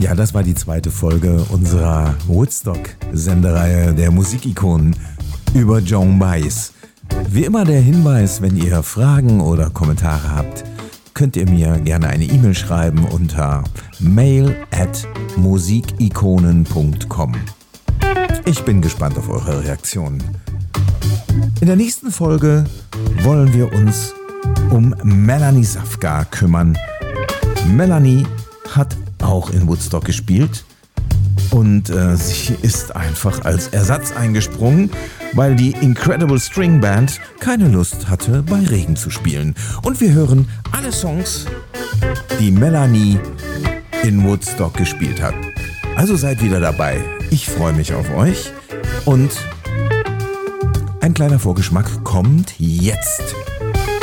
Ja, das war die zweite Folge unserer Woodstock-Sendereihe der Musikikonen über Joan Baez. Wie immer der Hinweis, wenn ihr Fragen oder Kommentare habt, könnt ihr mir gerne eine E-Mail schreiben unter mail@musikikonen.com. Ich bin gespannt auf eure Reaktionen. In der nächsten Folge wollen wir uns um Melanie Safka kümmern. Melanie hat auch in Woodstock gespielt und sie ist einfach als Ersatz eingesprungen, weil die Incredible String Band keine Lust hatte, bei Regen zu spielen. Und wir hören alle Songs, die Melanie in Woodstock gespielt hat. Also seid wieder dabei. Ich freue mich auf euch und ein kleiner Vorgeschmack kommt jetzt.